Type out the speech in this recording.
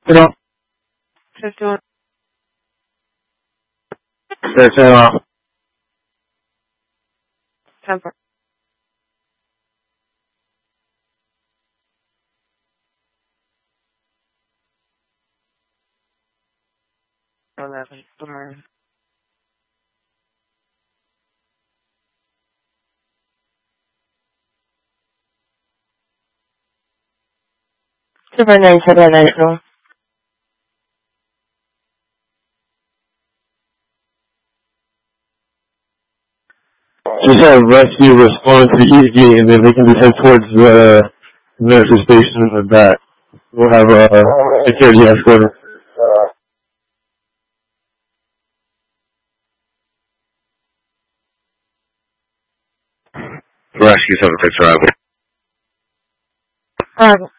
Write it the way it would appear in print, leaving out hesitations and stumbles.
No. 51. 13 off. 10 4. 11. Burn. Super 9 7 9 no. Just have rescue respond to the EG, and then we can just head towards the nurse's station in the back. We'll have a security escort. Rescue 765.